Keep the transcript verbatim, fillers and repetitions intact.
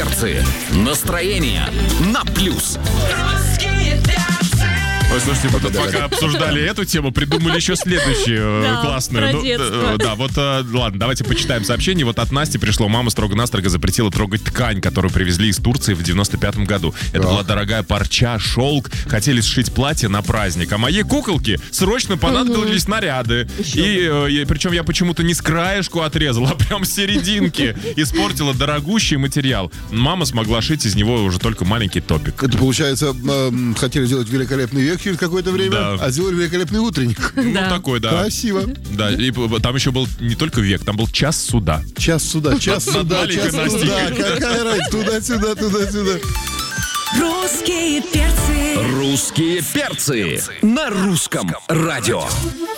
перцы. Настроение на плюс. Ой, слушайте, мы тут пока обсуждали эту тему, придумали еще следующую Да, классную. про Ну, детство. э, да, вот, э, ладно, давайте почитаем сообщение. Вот от Насти пришло: мама строго-настрого запретила трогать ткань, которую привезли из Турции в девяносто пятом году. Это была дорогая парча, шелк. Хотели сшить платье на праздник, а моей куколке срочно понадобились наряды. И, э, и причем я почему-то не с краешку отрезал, а прям с серединки. Испортила дорогущий материал. Мама смогла шить из него уже только маленький топик. Это, получается, эм, хотели сделать великолепный век через какое-то время, Да. а сделали великолепный утренник. Ну, такой, да. Красиво. Да, и п- там еще был не только век, там был час суда. Час сюда, час Над сюда, маленькой час сюда. Настенькой. Какая разница? Туда-сюда, туда-сюда. Русские перцы. Русские перцы на русском радио.